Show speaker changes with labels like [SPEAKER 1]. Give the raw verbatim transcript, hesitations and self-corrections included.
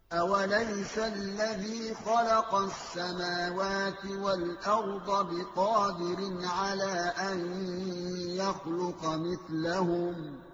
[SPEAKER 1] أَوَلَيْسَ الَّذِي خَلَقَ السَّمَاوَاتِ وَالْأَرْضَ بِقَادِرٍ عَلَىٰ أَن يَخْلُقَ مِثْلَهُم